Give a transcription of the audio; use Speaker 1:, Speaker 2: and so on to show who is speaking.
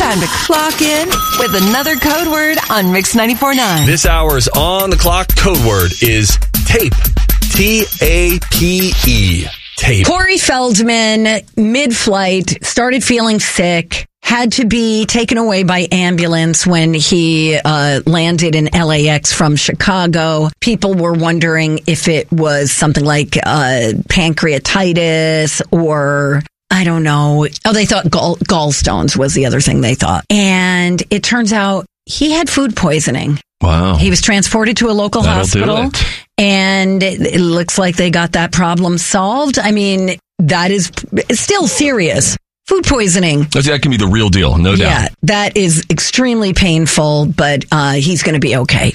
Speaker 1: Time to clock in with another code word on Mix 94.9.
Speaker 2: This hour's on the clock code word is tape. T-A-P-E. Tape.
Speaker 3: Corey Feldman, mid-flight, started feeling sick, had to be taken away by ambulance when he landed in LAX from Chicago. People were wondering if it was something like pancreatitis or... I don't know. Oh, they thought gallstones was the other thing they thought. And it turns out he had food poisoning.
Speaker 4: Wow.
Speaker 3: He was transported to a local hospital, and it looks like they got that problem solved. I mean, that is still serious. Food poisoning.
Speaker 4: That can be the real deal, no doubt.
Speaker 3: Yeah, that is extremely painful, but he's going to be okay.